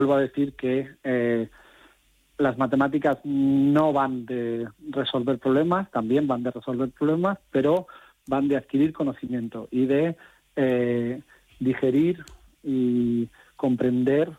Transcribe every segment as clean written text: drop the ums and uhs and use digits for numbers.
vuelvo a decir que las matemáticas no van de resolver problemas, también van de resolver problemas, pero van de adquirir conocimiento y de digerir y comprender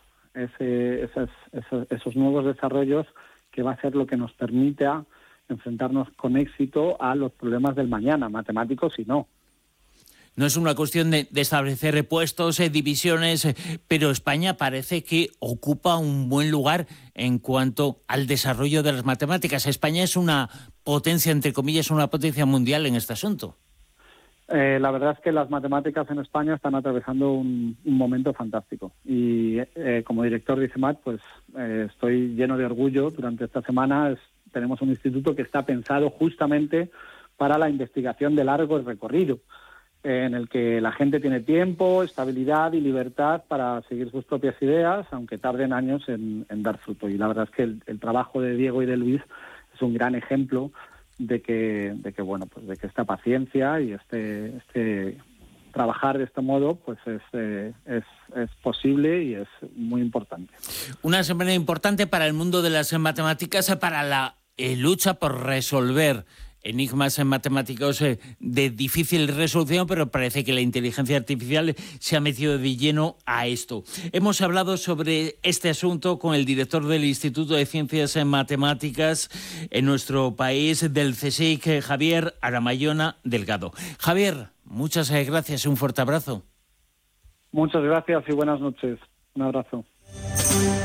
esos nuevos desarrollos, que va a ser lo que nos permita enfrentarnos con éxito a los problemas del mañana, matemáticos y no. No es una cuestión de establecer puestos, divisiones, pero España parece que ocupa un buen lugar en cuanto al desarrollo de las matemáticas. España es una potencia, entre comillas, una potencia mundial en este asunto. La verdad es que las matemáticas en España están atravesando un momento fantástico. Y como director de ICEMAT, pues estoy lleno de orgullo. Durante esta semana tenemos un instituto que está pensado justamente para la investigación de largo recorrido, en el que la gente tiene tiempo, estabilidad y libertad para seguir sus propias ideas, aunque tarden años en dar fruto. Y la verdad es que el trabajo de Diego y de Luis es un gran ejemplo de que esta paciencia y este trabajar de este modo pues es posible y es muy importante. Una semana importante para el mundo de las matemáticas, para la lucha por resolver enigmas matemáticos de difícil resolución, pero parece que la inteligencia artificial se ha metido de lleno a esto. Hemos hablado sobre este asunto con el director del Instituto de Ciencias Matemáticas en nuestro país, del CSIC, Javier Aramayona Delgado. Javier, muchas gracias, un fuerte abrazo. Muchas gracias y buenas noches. Un abrazo.